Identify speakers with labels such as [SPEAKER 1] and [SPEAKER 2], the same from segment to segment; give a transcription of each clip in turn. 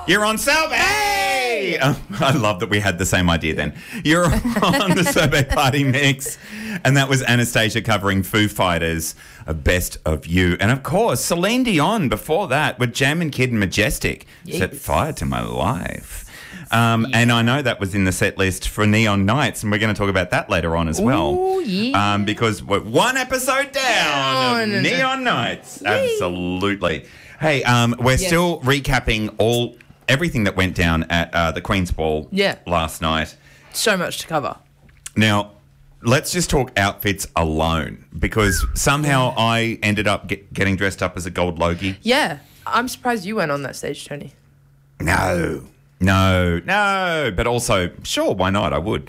[SPEAKER 1] You're on Sorbet! Hey! I love that we had the same idea then. You're on the Sorbet Party Mix. And that was Anastasia covering Foo Fighters, A Best of You. And, of course, Celine Dion before that with Jammin' Kid and Majestic.
[SPEAKER 2] Yes.
[SPEAKER 1] Set fire to my life. And I know that was in the set list for Neon Nights, and we're going to talk about that later on as well.
[SPEAKER 2] Ooh, yeah.
[SPEAKER 1] Because we're one episode down of Neon Nights.
[SPEAKER 2] Yay.
[SPEAKER 1] Absolutely. Hey, we're still recapping everything that went down at the Queen's Ball last night.
[SPEAKER 2] So much to cover.
[SPEAKER 1] Now, let's just talk outfits alone, because somehow I ended up getting dressed up as a gold Logie.
[SPEAKER 2] Yeah. I'm surprised you went on that stage, Tony.
[SPEAKER 1] No. But also, sure, why not? I would.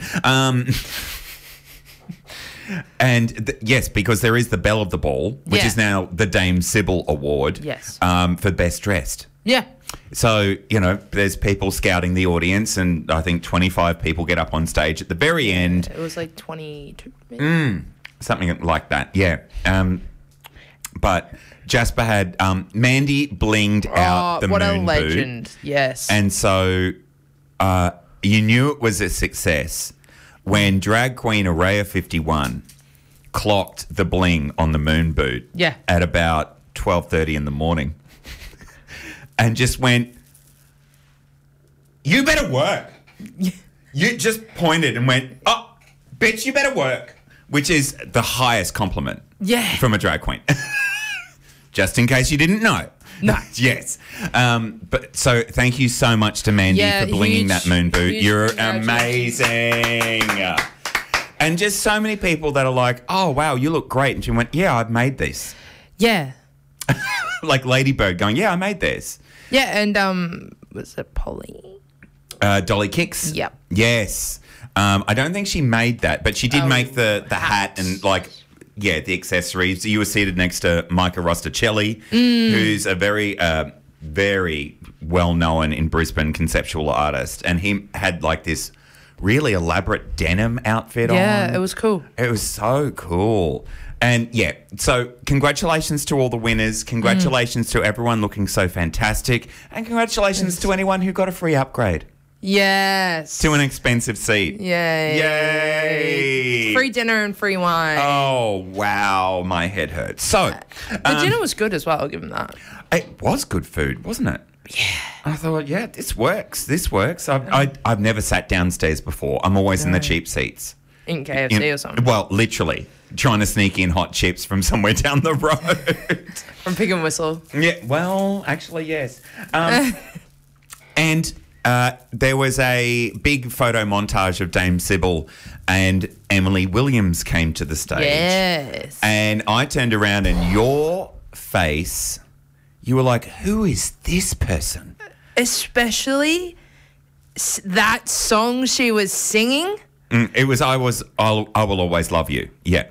[SPEAKER 1] Yes, because there is the Belle of the Ball, which is now the Dame Sybil Award for Best Dressed.
[SPEAKER 2] Yeah.
[SPEAKER 1] So, there's people scouting the audience, and I think 25 people get up on stage at the very end.
[SPEAKER 2] It was like 22 minutes.
[SPEAKER 1] Something like that, yeah. But Jasper had Mandy blinged out the moon boot.
[SPEAKER 2] What a legend, yes.
[SPEAKER 1] And so you knew it was a success when drag queen Araya 51 clocked the bling on the moon boot at about 12:30 in the morning and just went, "You better work." You just pointed and went, "Oh, bitch, you better work," which is the highest compliment from a drag queen. Just in case you didn't know.
[SPEAKER 2] No.
[SPEAKER 1] Yes. But so thank you so much to Mandy for blinging that moon boot. You're amazing. And just so many people that are like, "Oh, wow, you look great." And she went, "Yeah, I've made this."
[SPEAKER 2] Yeah.
[SPEAKER 1] Like Ladybird going, "Yeah, I made this."
[SPEAKER 2] Yeah, and was it Polly?
[SPEAKER 1] Dolly Kicks.
[SPEAKER 2] Yep.
[SPEAKER 1] Yes. I don't think she made that, but she did make the hat and the accessories. You were seated next to Micah Rosticelli, who's a very, very well-known in Brisbane conceptual artist. And he had this really elaborate denim outfit on.
[SPEAKER 2] Yeah, it was cool.
[SPEAKER 1] It was so cool. And, so congratulations to all the winners. Congratulations to everyone looking so fantastic. And congratulations to anyone who got a free upgrade.
[SPEAKER 2] Yes.
[SPEAKER 1] To an expensive seat.
[SPEAKER 2] Yay. Free dinner and free wine.
[SPEAKER 1] Oh, wow. My head hurts. So,
[SPEAKER 2] the dinner was good as well, I'll give them that.
[SPEAKER 1] It was good food, wasn't it?
[SPEAKER 2] Yeah.
[SPEAKER 1] I thought, this works. I've never sat downstairs before. I'm always in the cheap seats.
[SPEAKER 2] In KFC or something.
[SPEAKER 1] Well, literally. Trying to sneak in hot chips from somewhere down the road.
[SPEAKER 2] From Pig and Whistle.
[SPEAKER 1] Yeah, well, actually, yes. And there was a big photo montage of Dame Sybil and Emily Williams came to the stage.
[SPEAKER 2] Yes.
[SPEAKER 1] And I turned around and your face, you were like, "Who is this person?"
[SPEAKER 2] Especially that song she was singing.
[SPEAKER 1] It was I Will Always Love You. Yeah.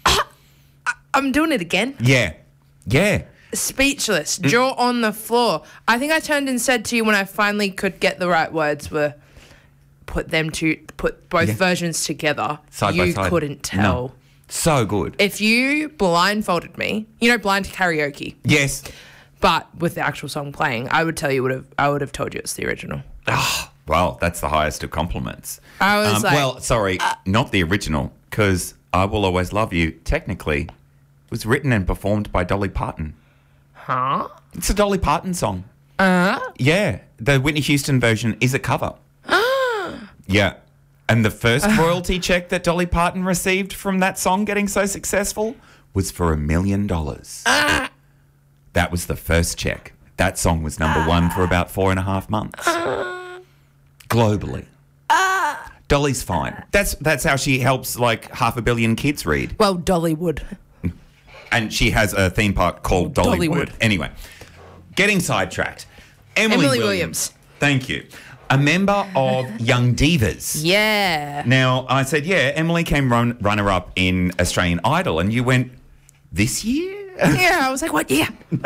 [SPEAKER 2] I'm doing it again.
[SPEAKER 1] Yeah. Yeah.
[SPEAKER 2] Speechless, jaw on the floor. I think I turned and said to you when I finally could get the right words were put both versions together.
[SPEAKER 1] Side by
[SPEAKER 2] you
[SPEAKER 1] side.
[SPEAKER 2] couldn't tell.
[SPEAKER 1] No. So good.
[SPEAKER 2] If you blindfolded me, blind karaoke.
[SPEAKER 1] Yes.
[SPEAKER 2] But with the actual song playing, I would tell you I would have told you it's the original.
[SPEAKER 1] Oh, well, that's the highest of compliments.
[SPEAKER 2] I was
[SPEAKER 1] not the original, because I Will Always Love You technically was written and performed by Dolly Parton.
[SPEAKER 2] Huh?
[SPEAKER 1] It's a Dolly Parton song. Yeah. The Whitney Houston version is a cover. Yeah. And the first royalty check that Dolly Parton received from that song getting so successful was for $1 million. That was the first check. That song was number one for about 4.5 months. Globally. Dolly's fine. That's how she helps 500 million kids read.
[SPEAKER 2] Well, Dollywood.
[SPEAKER 1] And she has a theme park called Dollywood. Anyway, getting sidetracked. Emily Williams. Thank you. A member of Young Divas.
[SPEAKER 2] Yeah.
[SPEAKER 1] Now, I said, Emily came runner-up in Australian Idol. And you went, this year?
[SPEAKER 2] Yeah, I was like, what year?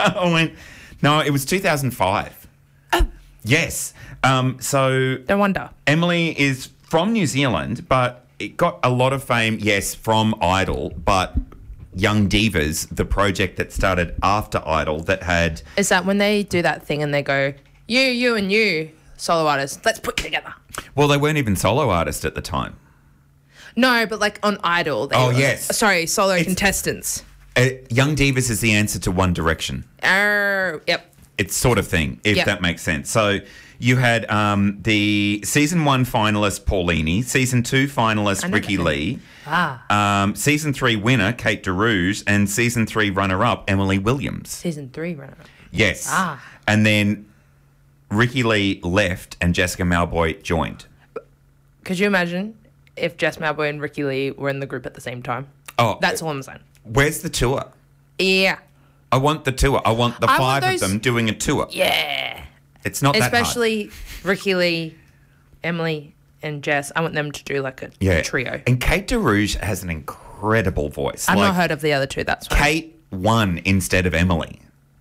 [SPEAKER 1] No, it was 2005.
[SPEAKER 2] Oh.
[SPEAKER 1] Yes. So...
[SPEAKER 2] No wonder.
[SPEAKER 1] Emily is from New Zealand, but it got a lot of fame, yes, from Idol, but Young Divas, the project that started after Idol that had...
[SPEAKER 2] Is that when they do that thing and they go, You and you, solo artists. Let's put you together.
[SPEAKER 1] Well, they weren't even solo artists at the time.
[SPEAKER 2] No, but like on Idol. They were,
[SPEAKER 1] yes.
[SPEAKER 2] Sorry, solo contestants.
[SPEAKER 1] Young Divas is the answer to One Direction.
[SPEAKER 2] Yep.
[SPEAKER 1] It's sort of thing, if that makes sense. So you had the season 1 finalist Paulini, season 2 finalist Ricky Lee, season 3 winner Kate DeRouge, and season 3 runner-up Emily Williams.
[SPEAKER 2] Season 3 runner-up.
[SPEAKER 1] Yes. And then Ricky Lee left and Jessica Mauboy joined.
[SPEAKER 2] Could you imagine if Jess Mauboy and Ricky Lee were in the group at the same time?
[SPEAKER 1] Oh,
[SPEAKER 2] that's all I'm saying.
[SPEAKER 1] Where's the tour?
[SPEAKER 2] Yeah.
[SPEAKER 1] I want the tour. I want the five of them doing a tour.
[SPEAKER 2] Yeah.
[SPEAKER 1] It's not that hard.
[SPEAKER 2] Especially Ricky Lee, Emily, and Jess. I want them to do like a trio.
[SPEAKER 1] And Kate DeRouge has an incredible voice.
[SPEAKER 2] I've not heard of the other two, that's why.
[SPEAKER 1] Kate won instead of Emily.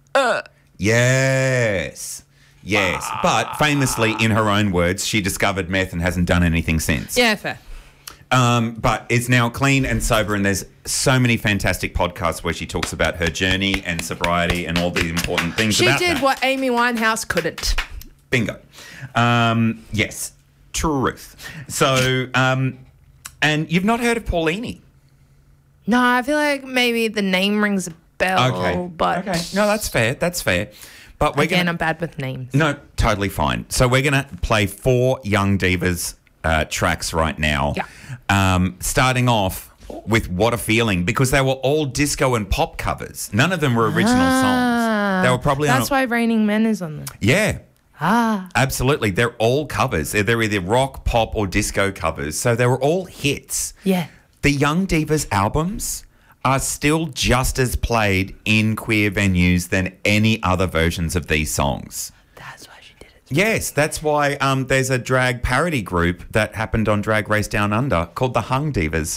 [SPEAKER 1] Yes. But famously, in her own words, she discovered meth and hasn't done anything since.
[SPEAKER 2] Yeah, fair.
[SPEAKER 1] But it's now clean and sober, and there's so many fantastic podcasts where she talks about her journey and sobriety and all the important things about that.
[SPEAKER 2] She did what Amy Winehouse couldn't.
[SPEAKER 1] Bingo. Yes, truth. So, and you've not heard of Paulini?
[SPEAKER 2] No, I feel like maybe the name rings a bell, but...
[SPEAKER 1] Okay, no, that's fair, But
[SPEAKER 2] I'm bad with names.
[SPEAKER 1] No, totally fine. So we're going to play 4 Young Divas tracks right now.
[SPEAKER 2] Yeah.
[SPEAKER 1] Starting off with What a Feeling, because they were all disco and pop covers. None of them were original songs. They were probably
[SPEAKER 2] That's why Raining Men is on them.
[SPEAKER 1] Yeah. Absolutely. They're all covers. They're either rock, pop, or disco covers. So they were all hits.
[SPEAKER 2] Yeah.
[SPEAKER 1] The Young Divas albums are still just as played in queer venues than any other versions of these songs.
[SPEAKER 2] That's why she did it.
[SPEAKER 1] Yes, that's why there's a drag parody group that happened on Drag Race Down Under called the Hung Divas.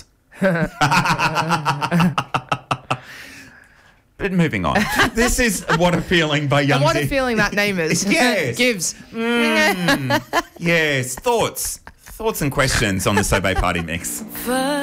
[SPEAKER 1] But moving on. This is What a Feeling by Young Divas.
[SPEAKER 2] What a feeling that name is.
[SPEAKER 1] Yes.
[SPEAKER 2] Gives.
[SPEAKER 1] Yes. Thoughts and questions on the So Bae Party Mix.